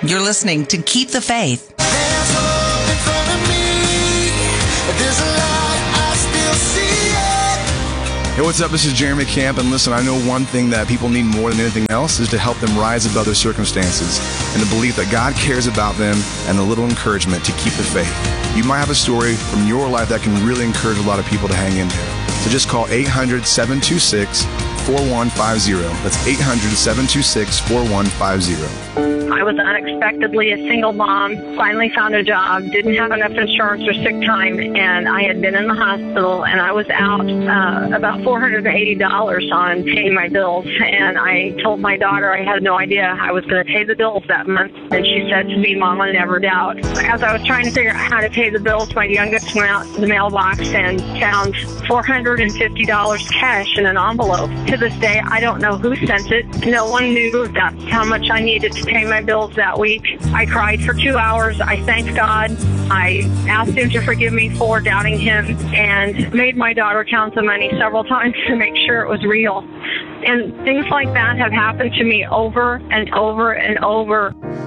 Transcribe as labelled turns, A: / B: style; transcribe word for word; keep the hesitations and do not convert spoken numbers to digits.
A: You're listening to Keep the Faith.
B: There's hope in front of me. There's a light, I still see it.
C: Hey, what's up? This is Jeremy Camp, and listen, I know one thing that people need more than anything else is to help them rise above their circumstances and the belief that God cares about them and a little encouragement to keep the faith. You might have a story from your life that can really encourage a lot of people to hang in there. So just call eight hundred, seven two six, four one five zero. That's eight hundred, seven two six, four one five zero.
D: I was unexpectedly a single mom, finally found a job, didn't have enough insurance or sick time, and I had been in the hospital, and I was out uh, about four hundred eighty dollars on paying my bills, and I told my daughter I had no idea I was going to pay the bills that month, and she said to me, Mama, never doubt. As I was trying to figure out how to pay the bills, my youngest went out to the mailbox and found four hundred fifty dollars cash in an envelope. To this day, I don't know who sent it. No one knew that's how much I needed to pay my bills that week. I cried for two hours. I thanked God. I asked him to forgive me for doubting him and made my daughter count the money several times to make sure it was real. And things like that have happened to me over and over and over.